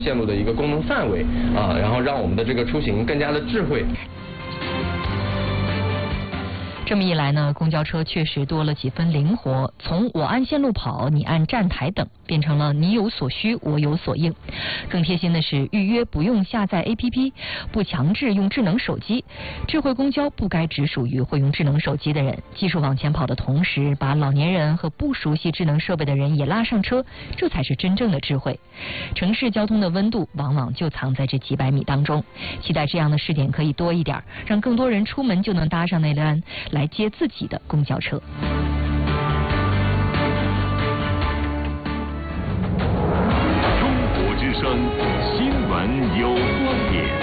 线路的一个功能范围啊，然后让我们的这个出行更加的智慧。 这么一来呢，公交车确实多了几分灵活，从我按线路跑，你按站台等，变成了你有所需，我有所应。更贴心的是，预约不用下载 APP， 不强制用智能手机。智慧公交不该只属于会用智能手机的人，技术往前跑的同时，把老年人和不熟悉智能设备的人也拉上车，这才是真正的智慧。城市交通的温度往往就藏在这几百米当中，期待这样的试点可以多一点，让更多人出门就能搭上那辆来接自己的公交车。 中国之声新闻有观点，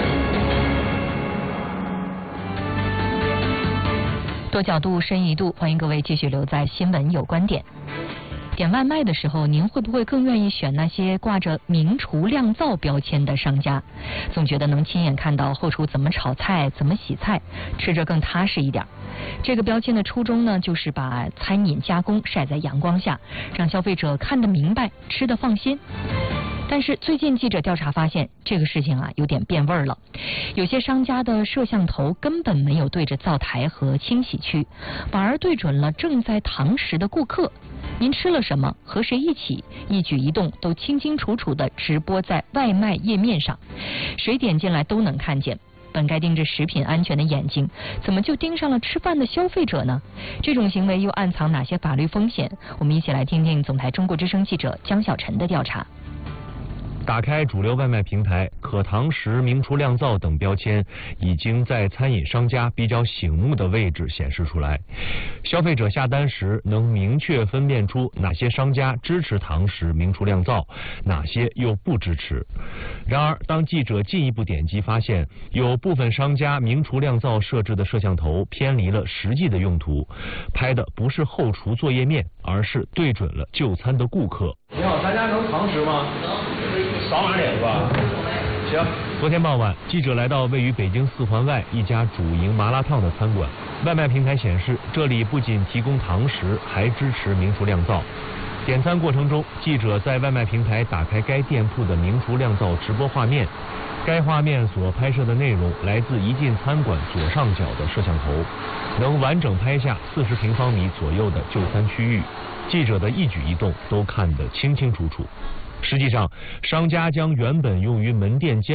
多角度深一度，欢迎各位继续留在新闻有观点。点外卖的时候，您会不会更愿意选那些挂着明厨亮灶标签的商家？总觉得能亲眼看到后厨怎么炒菜、怎么洗菜，吃着更踏实一点。这个标签的初衷呢，就是把餐饮加工晒在阳光下，让消费者看得明白，吃得放心。但是最近记者调查发现，这个事情有点变味儿了。有些商家的摄像头根本没有对着灶台和清洗区，反而对准了正在堂食的顾客。您吃了什么，和谁一起，一举一动都清清楚楚地直播在外卖页面上，谁点进来都能看见。本该盯着食品安全的眼睛，怎么就盯上了吃饭的消费者呢？这种行为又暗藏哪些法律风险？我们一起来听听总台中国之声记者江小晨的调查。 打开主流外卖平台，可堂食、明厨亮灶等标签已经在餐饮商家比较醒目的位置显示出来。消费者下单时能明确分辨出哪些商家支持堂食、明厨亮灶，哪些又不支持。然而，当记者进一步点击发现，有部分商家明厨亮灶设置的摄像头偏离了实际的用途，拍的不是后厨作业面，而是对准了就餐的顾客。 你好，咱家能堂食吗？少买点是吧？行。 昨天傍晚，记者来到位于北京四环外一家主营麻辣烫的餐馆，外卖平台显示，这里不仅提供堂食，还支持明厨亮灶。点餐过程中，记者在外卖平台打开该店铺的明厨亮灶直播画面，该画面所拍摄的内容来自一进餐馆左上角的摄像头，能完整拍下40平方米左右的就餐区域，记者的一举一动都看得清清楚楚。实际上，商家将原本用于门店监